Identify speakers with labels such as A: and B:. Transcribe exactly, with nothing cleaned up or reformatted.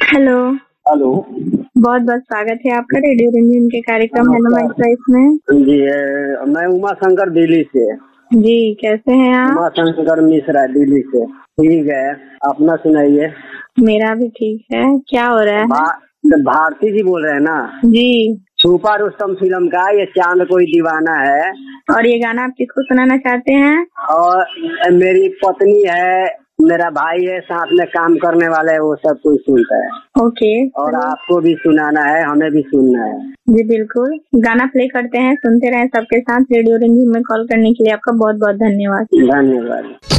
A: Hello.
B: Hello.
A: बहुत बहुत स्वागत है आपका रेडियो रंजन के कार्यक्रम हेलो माय चॉइस में।
B: जी है, मैं उमा शंकर दिल्ली से।
A: जी कैसे हैं आप?
B: उमा शंकर मिश्रा दिल्ली से। ठीक है, अपना सुनाइए।
A: मेरा भी ठीक है। क्या हो रहा है?
B: भा, भारती जी बोल रहे हैं ना?
A: जी।
B: सुपर रुस्तम फिल्म का ये चांद कोई दीवाना है। और
A: ये गाना आप किसको सुनाना चाहते हैं?
B: और मेरी पत्नी है, मेरा भाई है, साथ में काम करने वाले है, वो सब कोई सुनता है।
A: ओके।
B: और आपको भी सुनाना है, हमें भी सुनना है।
A: जी बिल्कुल, गाना प्ले करते हैं, सुनते रहें सबके साथ। रेडियो रंजन में कॉल करने के लिए आपका बहुत बहुत धन्यवाद।
B: धन्यवाद।